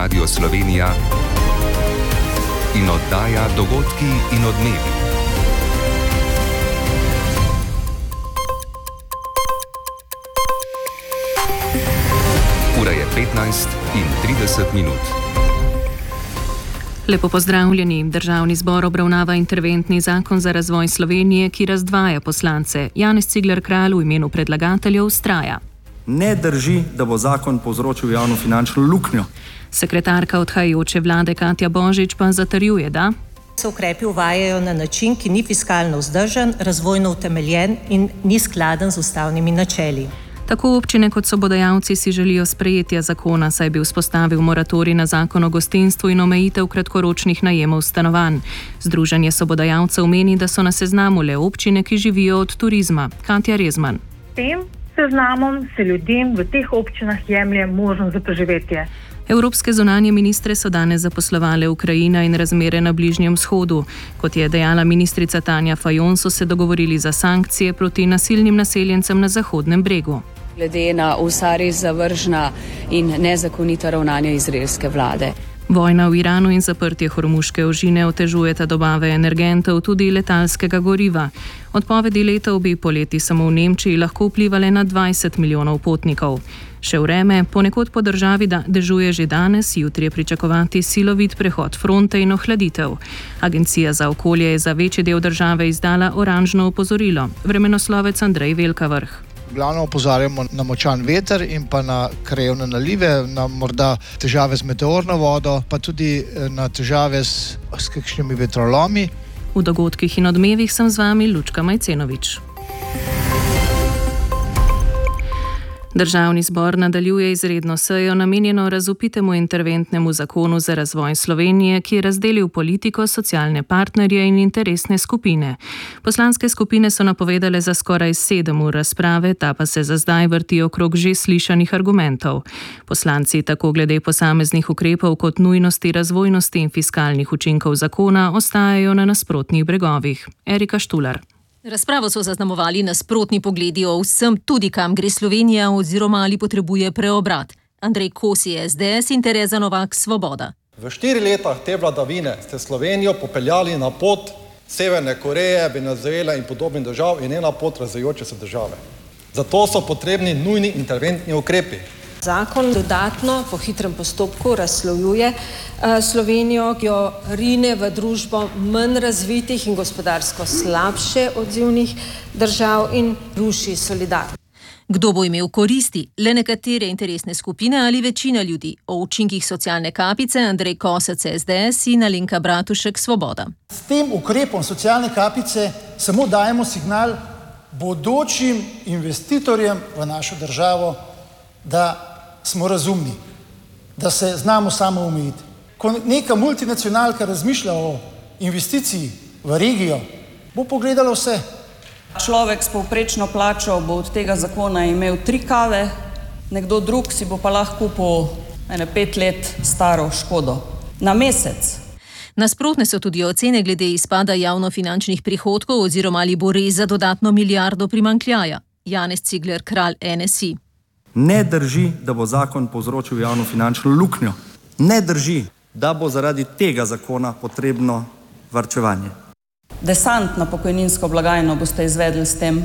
Radio Slovenija in oddaja Dogodki in odmevi. Ura je 15:30. Lepo pozdravljeni. Državni zbor obravnava interventni zakon za razvoj Slovenije, ki razdvaja poslance. Janez Cigler Kralj v imenu predlagateljev vztraja. Ne drži, da bo zakon povzročil javnofinančno luknjo. Sekretarka odhajajoče vlade Katja Božič pa zatrjuje, da se ukrepi uvajajo na način, ki ni fiskalno vzdržen, razvojno utemeljen in ni skladen z ustavnimi načeli. Tako občine kot sobodajalci si želijo sprejetja zakona, saj bi vzpostavil moratorij na zakon o gostinstvu in omejitev kratkoročnih najemov stanovanj. Združenje sobodajalcev meni, da so na seznamu le občine, ki živijo od turizma. Katja Rezman. Tem seznamom se ljudem v teh občinah jemlje možnost za preživetje. Evropske zunanje ministre so danes zaposlovale Ukrajina in razmere na Bližnjem vzhodu. Kot je dejala ministrica Tanja Fajon, so se dogovorili za sankcije proti nasilnim naseljencem na Zahodnem bregu. Glede na vsa res zavržna in nezakonita ravnanja izraelske vlade. Vojna v Iranu in zaprtje Hormuške ožine otežujeta dobave energentov, tudi letalskega goriva. Odpovedi letov bi poleti samo v Nemčiji lahko vplivale na 20 milijonov potnikov. Še vreme, ponekod po državi dežuje že danes, jutri je pričakovati silovit prehod fronte in ohladitev. Agencija za okolje je za večji del države izdala oranžno opozorilo. Vremenoslovec Andrej Velkavrh. Glavno opozarjamo na močan veter in pa na krajevne nalive, na morda težave z meteorno vodo, pa tudi na težave s kakšnimi vetrolomi. V dogodkih in odmevih sem z vami Lučka Majcenovič. Državni zbor nadaljuje izredno sejo namenjeno razvpitemu interventnemu zakonu za razvoj Slovenije, ki je razdelil politiko, socialne partnerje in interesne skupine. Poslanske skupine so napovedale za skoraj 7 ur razprave, ta pa se za zdaj vrti okrog že slišanih argumentov. Poslanci tako glede posameznih ukrepov kot nujnosti, razvojnosti in fiskalnih učinkov zakona ostajajo na nasprotnih bregovih. Erika Štular. Razpravo so zaznamovali nasprotni pogledi o vsem, tudi kam gre Slovenija oziroma ali potrebuje preobrat. Andrej Kosi, SDS in Tereza Novak, Svoboda. V 4 letah te vladavine ste Slovenijo popeljali na pot Severne Koreje, Venezuele in podobnih držav in ne na pot razvijajoče se države. Zato so potrebni nujni interventni ukrepi. Zakon dodatno po hitrem postopku razslojuje Slovenijo, ki jo rine v družbo manj razvitih in gospodarsko slabše odzivnih držav in ruši solidarnost. Kdo bo imel koristi? Le nekatere interesne skupine ali večina ljudi? O učinkih socialne kapice Andrej Kosec, SDS in Alenka Bratušek, Svoboda. S tem ukrepom socialne kapice samo dajemo signal bodočim investitorjem v našo državo, da smo razumni, da se znamo samo omejiti. Ko neka multinacionalka razmišlja o investiciji v regijo, bo pogledala vse. Človek s povprečno plačo bo od tega zakona imel 3 kave, nekdo drug si bo pa lahko kupil 5 let staro škodo na mesec. Nasprotne so tudi ocene glede izpada javnofinančnih prihodkov oziroma ali bo res za dodatno milijardo primanjkljaja. Janez Cigler Kralj, NSI. Ne drži, da bo zakon povzročil javnofinančno luknjo. Ne drži, da bo zaradi tega zakona potrebno varčevanje. Desant na pokojninsko blagajno boste izvedli s tem.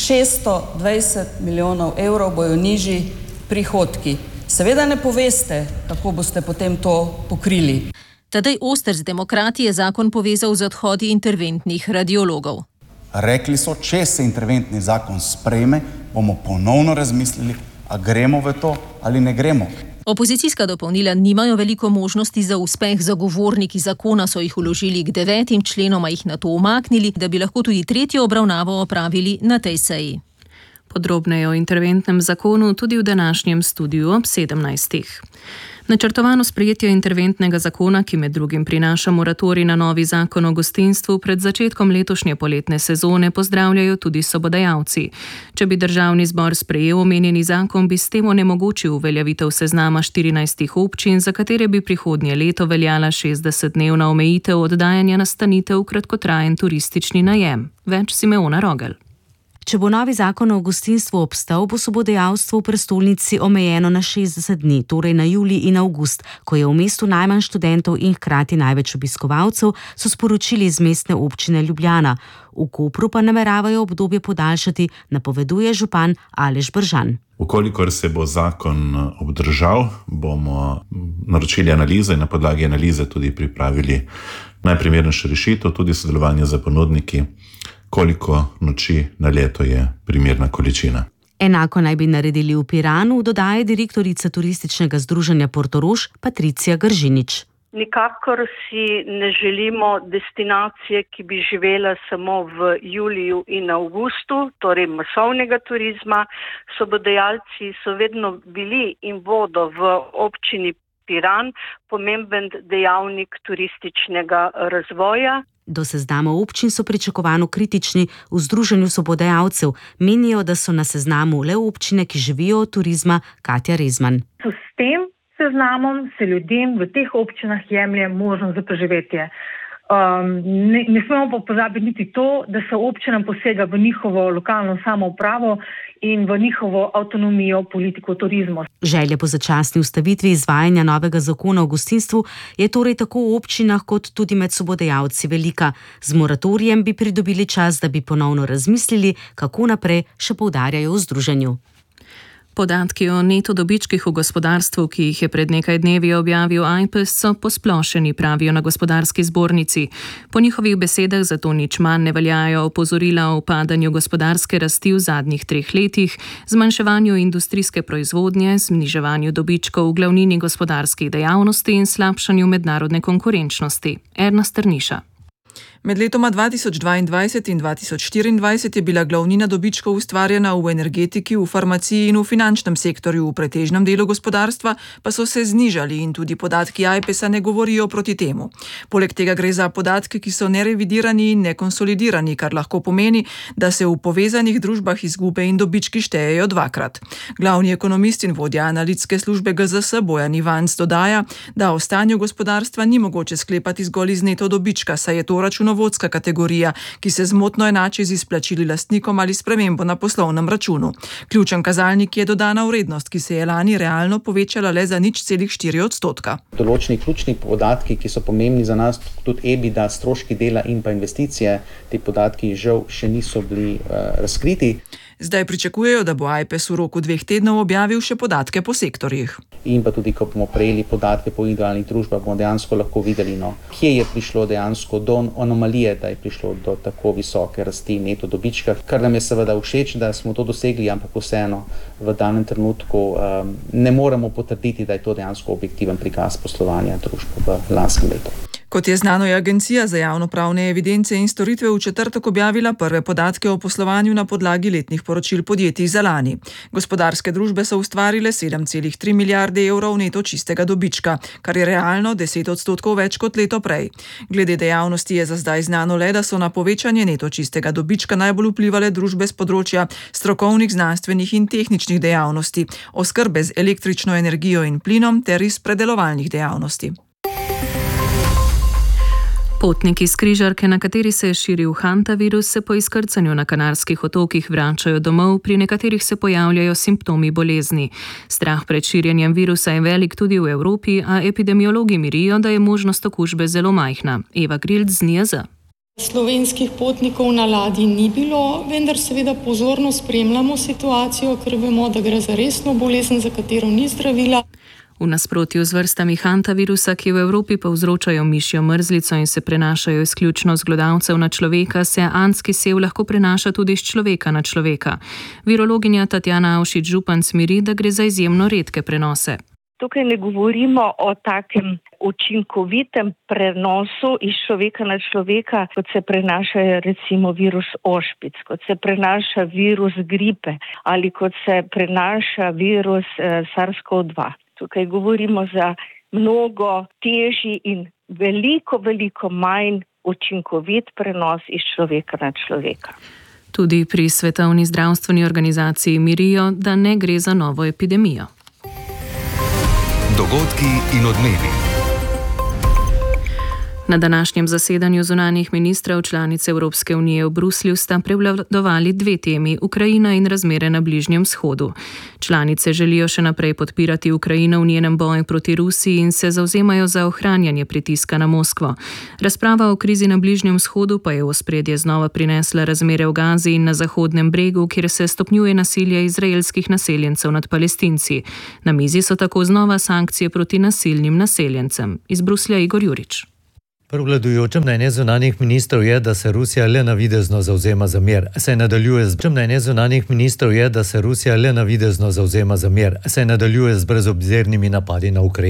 620 milijonov evrov bojo nižji prihodki. Seveda ne poveste, kako boste potem to pokrili. Tadej Oster z Demokrati je zakon povezal z odhodi interventnih radiologov. Rekli so, če se interventni zakon sprejme, bomo ponovno razmislili, a gremo v to ali ne gremo. Opozicijska dopolnila nimajo veliko možnosti za uspeh, zagovorniki zakona so jih vložili k 9 členoma, jih nato umaknili, da bi lahko tudi 3. obravnavo opravili na tej seji. Podrobneje o interventnem zakonu tudi v današnjem studiu ob 17. Načrtovano sprejetje interventnega zakona, ki med drugim prinaša moratorij na novi zakon o gostinstvu pred začetkom letošnje poletne sezone, pozdravljajo tudi sobodajalci. Če bi državni zbor sprejel omenjeni zakon, bi s tem onemogočil uveljavitev seznama 14 občin, za katere bi prihodnje leto veljala 60-dnevna omejitev oddajanja nastanitev v kratkotrajen turistični najem. Več Simeona Rogel. Če bo novi zakon o gostinstvu obstal, bo sobodajalstvo v prestolnici omejeno na 60 dni, torej na julij in avgust, ko je v mestu najmanj študentov in hkrati največ obiskovalcev, so sporočili iz Mestne občine Ljubljana. V Kopru pa nameravajo obdobje podaljšati, napoveduje župan Aleš Bržan. Vkolikor se bo zakon obdržal, bomo naročili analize in na podlagi analize tudi pripravili najprimernejšo rešitev, tudi sodelovanje z ponudniki, koliko noči na leto je primerna količina. Enako naj bi naredili v Piranu, dodaja direktorica turističnega združenja Portorož Patricija Gržinič. Nikakor si ne želimo destinacije, ki bi živela samo v juliju in avgustu, torej masovnega turizma. Sobodajalci so vedno bili in bodo v občini Piran pomemben dejavnik turističnega razvoja. Do seznama občin so pričakovano kritični. V združenju sobodajalcev menijo, da so na seznamu le občine, ki živijo od turizma. Katja Rezman. S tem seznamom se ljudem v teh občinah jemlje možnost za preživetje. Ne smemo pa pozabiti niti to, da se občinam posega v njihovo lokalno samoupravo in v njihovo avtonomijo politiko turizmu. Želja po začasni ustavitvi izvajanja novega zakona o gostinstvu je torej tako v občinah kot tudi med sobodajalci velika. Z moratorijem bi pridobili čas, da bi ponovno razmislili, kako naprej, še poudarjajo v združenju. Podatki o neto dobičkih v gospodarstvu, ki jih je pred nekaj dnevi objavil Ajpes, so posplošeni, pravijo na Gospodarski zbornici. Po njihovih besedah zato nič manj ne veljajo opozorila o upadanju gospodarske rasti v zadnjih 3 letih, zmanjševanju industrijske proizvodnje, zniževanju dobičkov v glavnini gospodarskih dejavnosti in slabšanju mednarodne konkurenčnosti. Erna Strniša. Med letoma 2022 in 2024 je bila glavnina dobičkov ustvarjena v energetiki, v farmaciji in v finančnem sektorju, v pretežnem delu gospodarstva pa so se znižali in tudi podatki Ajpesa ne govorijo proti temu. Poleg tega gre za podatke, ki so nerevidirani in nekonsolidirani, kar lahko pomeni, da se v povezanih družbah izgube in dobički štejejo dvakrat. Glavni ekonomist in vodja analitske službe GZS Bojan Ivanc dodaja, da o stanju gospodarstva ni mogoče sklepati zgolj iz neto dobička, saj je to računovodska kategorija, ki se zmotno enači z izplačili lastnikom ali spremembo na poslovnem računu. Ključen kazalnik je dodana vrednost, ki se je lani realno povečala le za 0,4%. Določeni ključni podatki, ki so pomembni za nas, tudi EBITDA, stroški dela in pa investicije, ti podatki žal še niso bili razkriti. Zdaj pričakujejo, da bo Ajpes v roku 2 tednov objavil še podatke po sektorjih. In pa tudi, ko bomo prejeli podatke po individualnih družbah, bomo dejansko lahko videli, kje je prišlo dejansko do anomalije, da je prišlo do tako visoke rasti neto dobička, kar nam je seveda všeč, da smo to dosegli, ampak vseeno v danem trenutku ne moremo potrditi, da je to dejansko objektiven prikaz poslovanja družb v lanskem letu. Kot je znano, je Agencija za javnopravne evidence in storitve v četrtek objavila prve podatke o poslovanju na podlagi letnih poročil podjetij za lani. Gospodarske družbe so ustvarile 7,3 milijarde evrov neto čistega dobička, kar je realno 10% več kot leto prej. Glede dejavnosti je za zdaj znano le, da so na povečanje neto čistega dobička najbolj vplivale družbe z področja strokovnih, znanstvenih in tehničnih dejavnosti, oskrbe z električno energijo in plinom ter iz predelovalnih dejavnosti. Potniki s križarke, na kateri se je širil hantavirus, se po izkrcanju na Kanarskih otokih vračajo domov, pri nekaterih se pojavljajo simptomi bolezni. Strah pred širjenjem virusa je velik tudi v Evropi, a epidemiologi mirijo, da je možnost okužbe zelo majhna. Eva Grilc z NIJZ. Slovenskih potnikov na ladji ni bilo, vendar seveda pozorno spremljamo situacijo, ker vemo, da gre za resno bolezen, za katero ni zdravila. V nasprotju z vrstami hantavirusa, ki v Evropi povzročajo mišjo mrzlico in se prenašajo izključno z glodavcev na človeka, se antski sev lahko prenaša tudi z človeka na človeka. Virologinja Tatjana Avšič-Županc miri, da gre za izjemno redke prenose. Tukaj ne govorimo o takem učinkovitem prenosu iz človeka na človeka, kot se prenaša recimo virus ošpic, kot se prenaša virus gripe ali kot se prenaša virus SARS-CoV-2. Tukaj govorimo za mnogo težji in veliko manj učinkovit prenos iz človeka na človeka. Tudi pri Svetovni zdravstveni organizaciji mirijo, da ne gre za novo epidemijo. Dogodki in odmevi. Na današnjem zasedanju zunanjih ministrov članic Evropske unije v Bruslju sta prevladovali dve temi: Ukrajina in razmere na Bližnjem vzhodu. Članice želijo še naprej podpirati Ukrajino v njenem boju proti Rusiji in se zavzemajo za ohranjanje pritiska na Moskvo. Razprava o krizi na Bližnjem vzhodu pa je v ospredje znova prinesla razmere v Gazi in na Zahodnem bregu, kjer se stopnjuje nasilje izraelskih naseljencev nad Palestinci. Na mizi so tako znova sankcije proti nasilnim naseljencem. Iz Bruslja Igor Jurič. Prevladujoče mnenje zunanjih ministrov je, da se Rusija le navidezno zavzema za mir. Mnenje zunanjih ministrov je, da se Rusija le navidezno zavzema za mir, saj nadaljuje z brezobzirnimi napadi na Ukrajino.